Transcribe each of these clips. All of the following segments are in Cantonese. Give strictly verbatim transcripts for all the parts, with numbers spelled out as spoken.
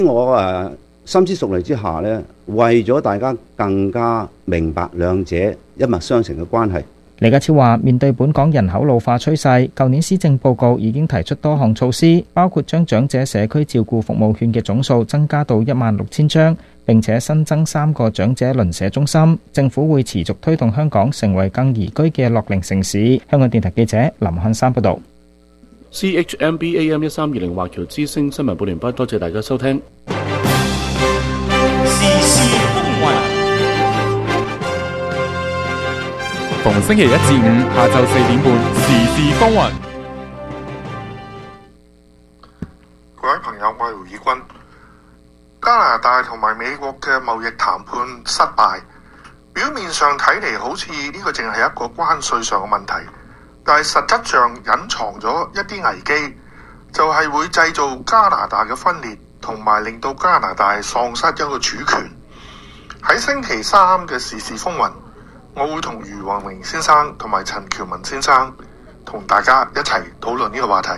我誒深思熟慮之下呢，為咗大家更加明白兩者一脈相承嘅關係。 李家超話：面對本港人口老化趨勢，舊年施政報告已經提出多項措施，包括將長者社區照顧服務券嘅總數增加到一萬六千張，並且新增三個長者鄰舍中心。政府會持續推動香港成為更宜居嘅樂齡城市。香港電台記者林漢山報導。 C H M B A M 一三二零華僑之聲新聞報完畢，多謝大家收聽。 時事風雲， 逢星期一至五下晝四點半，時事風雲。 各位朋友，我係胡以軍。加拿大同埋美國嘅貿易談判失敗，表面上睇嚟好似呢個淨係一個關稅上嘅問題，但係實質上隱藏咗一啲危機，就係會製造加拿大嘅分裂，同埋令到加拿大喪失一個主權。喺星期三嘅時事風雲，我會同余宏明先生同埋陳喬文先生同大家一齊討論呢個話題。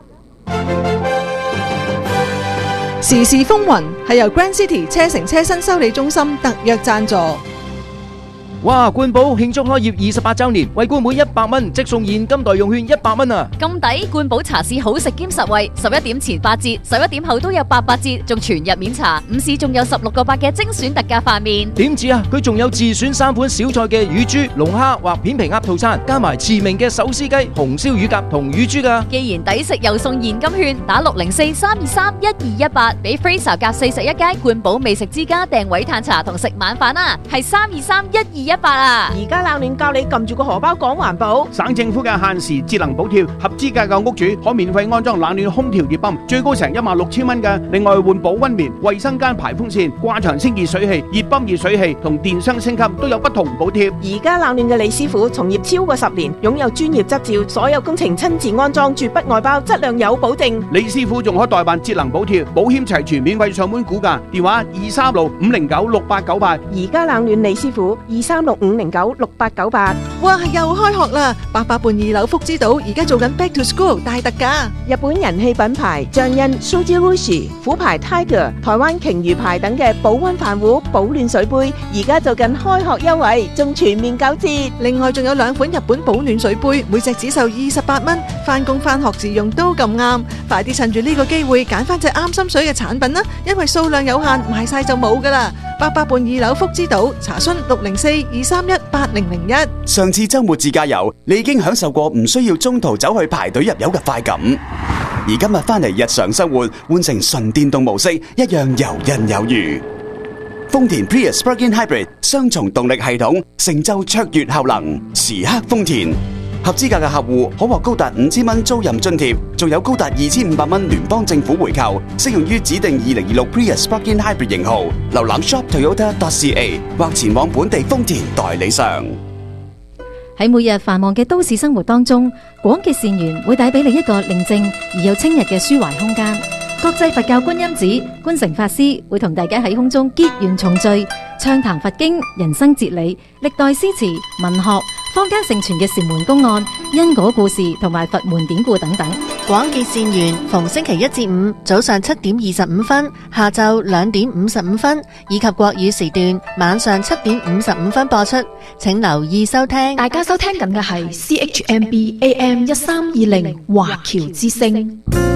時事風雲係由 Grand City 車城車新修理中心特約贊助。 哇！冠寶慶祝開業二十八週年，為冠滿一百蚊即送現金代用券一百蚊啊！ 咁抵！冠寶茶市好食兼實惠，十一點前八折，十一點後都有八八折，仲全日免茶。午市仲有十六個八嘅精選特價飯麵。 點止啊！佢仲有自選三款小菜嘅乳豬、龍蝦或片皮鴨套餐，加埋馳名嘅手撕雞、紅燒乳鴿同乳豬噶。 既然抵食又送現金券，打六零四三二三一二一八，俾 Fraser 夾四十一街冠寶美食之家訂位嘆茶同食晚飯啊！係三二三一二一八啊！ 而家冷暖教你撳住個荷包講環保。 省政府嘅限時節能補貼，合資格嘅屋主可免費安裝冷暖空調熱泵，最高成一萬六千蚊嘅。另外換保溫棉、衛生間排風扇、掛牆清熱水器、熱泵熱水器同電箱升級都有不同補貼。 而家冷暖嘅李師傅從業超過十年，擁有專業執照，所有工程親自安裝，絕不外包，質量有保證。 李師傅仲可代辦節能補貼，保險齊全，免費上門估價，電話二三六五零九六八九八。 而家冷暖李師傅二三六五零九六八九八。 哇！又開學啦！八佰伴二樓福之島而家做緊 Back to School 大特價。 日本人氣品牌象印、Shoji Rushi、虎牌 Tiger、台灣鯨魚牌等嘅保溫飯壺、保暖水杯，而家做緊開學優惠，仲全面九折。 另外仲有兩款日本保暖水杯，每隻只售二十八蚊，返工返學自用都咁啱。快啲趁住呢個機會揀翻隻啱心水嘅產品啦，因為數量有限，賣晒就冇噶啦。八佰伴二樓福之島，查詢六零四二三一八零零一。 上次周末自駕遊，你已經享受過唔需要中途走去排隊入油嘅快感，而今日翻嚟日常生活，換成純電動模式，一樣游刃有餘。豐田 Prius Plug-in Hybrid 雙重動力系統，成就卓越效能，時刻豐田。合資格嘅客戶可獲高達五千蚊租賃津貼，仲有高達二千五百蚊聯邦政府回扣，適用於指定二零二六 Prius Plug-in Hybrid 型號。瀏覽 shop toyota dot c a 或前往本地豐田代理商。 喺每日繁忙嘅都市生活當中，廣結善緣會帶俾你一個寧靜而又清逸嘅抒懷空間。國際佛教觀音寺觀誠法師會同大家喺空中結緣重聚，暢談佛經、人生哲理、歷代詩詞、文學、坊間盛傳嘅禪門公案、因果故事同埋佛門典故等等。 廣結善緣，逢星期一至五早上七點二十五分、下晝兩點五十五分，以及國語時段晚上七點五十五分播出，請留意收聽。 大家收聽緊嘅係 C H M B A M 一三二零華僑之聲。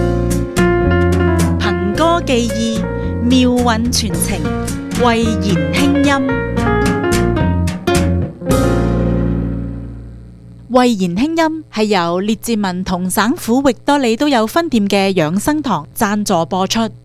憑歌寄意，妙韻傳情，慧言輕音。慧言輕音係由列治文同省府域多利都有分店嘅養生堂贊助播出。